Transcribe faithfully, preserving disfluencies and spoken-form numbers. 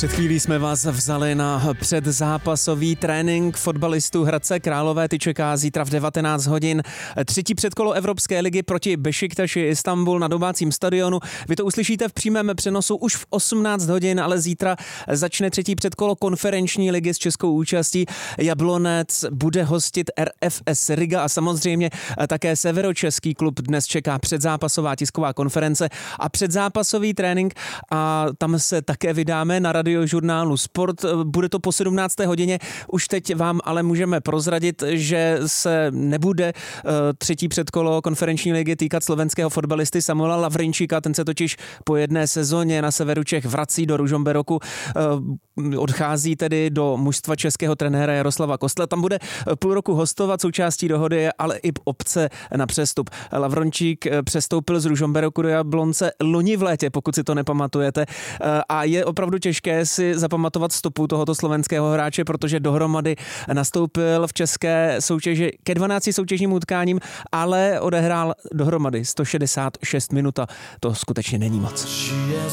Před chvílí jsme vás vzali na předzápasový trénink fotbalistů Hradce Králové. Ty čeká zítra v devatenáct hodin třetí předkolo Evropské ligy proti Bešiktaši Istanbul na domácím stadionu. Vy to uslyšíte v přímém přenosu už v osmnáct hodin, ale zítra začne třetí předkolo konferenční ligy s českou účastí. Jablonec bude hostit R F S Riga a samozřejmě také severočeský klub dnes čeká předzápasová tisková konference a předzápasový trénink a tam se také vydáme na radiožurnálu Sport. Bude to po sedmnácté hodině. Už teď vám ale můžeme prozradit, že se nebude třetí předkolo konferenční ligy týkat slovenského fotbalisty Samuela Lavrinčíka. Ten se totiž po jedné sezóně na severu Čech vrací do Ružomberoku. Odchází tedy do mužstva českého trenéra Jaroslava Kostla. Tam bude půl roku hostovat, součástí dohody je ale i obce na přestup. Lavrončík přestoupil z Ružomberoku do Jablonce loni v létě, pokud si to nepamatujete. A je opravdu těžké si zapamatovat stopu tohoto slovenského hráče, protože dohromady nastoupil v české soutěži ke dvanácti soutěžním utkáním, ale odehrál dohromady sto šedesát šest minut a to skutečně není moc.